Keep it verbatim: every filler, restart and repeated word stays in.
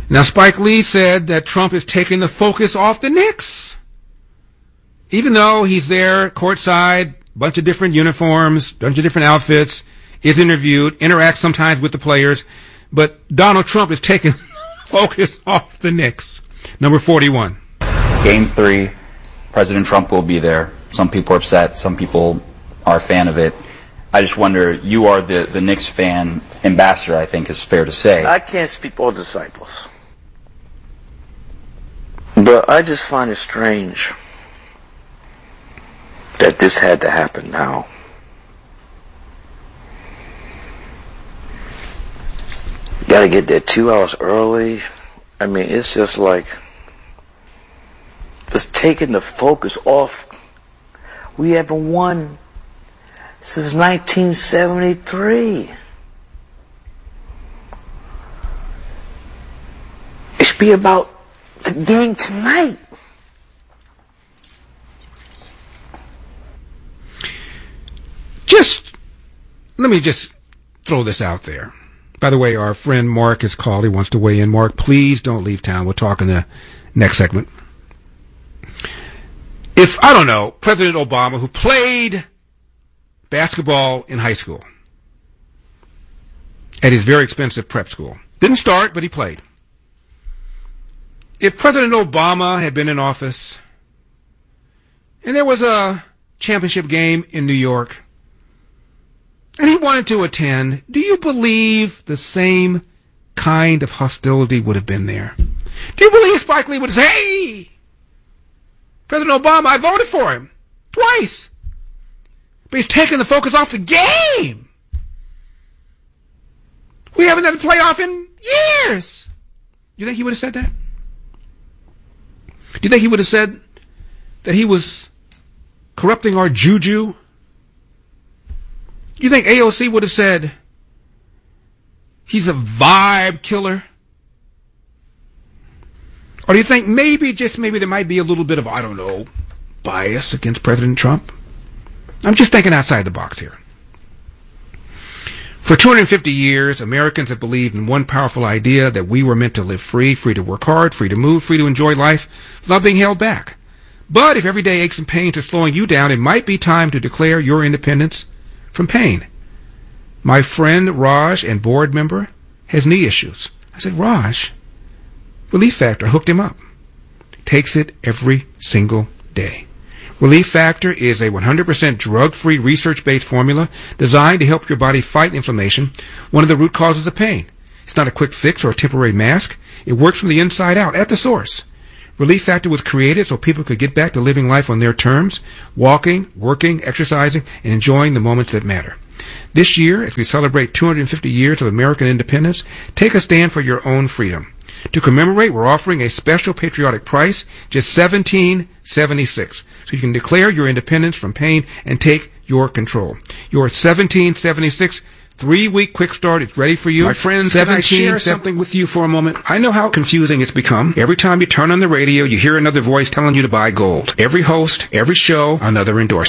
Now, Spike Lee said that Trump is taking the focus off the Knicks. Even though he's there courtside, bunch of different uniforms, bunch of different outfits, is interviewed, interacts sometimes with the players, but Donald Trump is taking focus off the Knicks. Number forty-one. Game three, President Trump will be there. Some people are upset, some people are a fan of it. I just wonder, you are the, the Knicks fan ambassador, I think is fair to say. I can't speak for disciples, but I just find it strange that this had to happen now. Got to get there two hours early. I mean, it's just like it's taking the focus off. We haven't won since nineteen seventy-three. It should be about the game tonight. Just, let me just throw this out there. By the way, our friend Mark has called. He wants to weigh in. Mark, please don't leave town. We'll talk in the next segment. If, I don't know, President Obama, who played basketball in high school at his very expensive prep school, didn't start, but he played. If President Obama had been in office and there was a championship game in New York and he wanted to attend, do you believe the same kind of hostility would have been there? Do you believe Spike Lee would say, hey, President Obama, I voted for him twice, but he's taking the focus off the game. We haven't had a playoff in years. Do you think he would have said that? Do you think he would have said that he was corrupting our juju? Do you think A O C would have said he's a vibe killer? Or do you think maybe, just maybe, there might be a little bit of, I don't know, bias against President Trump? I'm just thinking outside the box here. For two hundred fifty years, Americans have believed in one powerful idea, that we were meant to live free, free to work hard, free to move, free to enjoy life without being held back. But if everyday aches and pains are slowing you down, it might be time to declare your independence from pain. My friend Raj, and board member, has knee issues. I said, Raj, Relief Factor hooked him up. Takes it every single day. Relief Factor is a one hundred percent drug-free, research-based formula designed to help your body fight inflammation, one of the root causes of pain. It's not a quick fix or a temporary mask. It works from the inside out, at the source. Relief Factor was created so people could get back to living life on their terms, walking, working, exercising, and enjoying the moments that matter. This year, as we celebrate two hundred fifty years of American independence, take a stand for your own freedom. To commemorate, we're offering a special patriotic price, just seventeen seventy-six, so you can declare your independence from pain and take your control. Your seventeen seventy-six three-week quick start is ready for you. My friends, can I share something with you for a moment? I know how confusing it's become. Every time you turn on the radio, you hear another voice telling you to buy gold. Every host, every show, another endorsement.